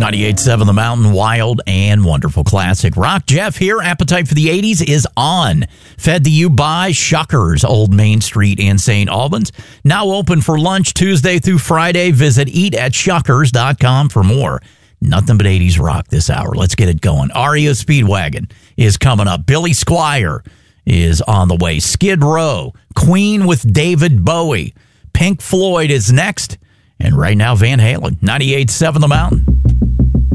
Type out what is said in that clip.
98.7 The Mountain, wild and wonderful classic rock. Jeff here. Appetite for the 80s is on. Fed to you by Shuckers, Old Main Street in St. Albans. Now open for lunch Tuesday through Friday. Visit eatatshuckers.com for more. Nothing but 80s rock this hour. Let's get it going. REO Speedwagon is coming up. Billy Squier is on the way. Skid Row. Queen with David Bowie. Pink Floyd is next. And right now, Van Halen. 98.7 The Mountain.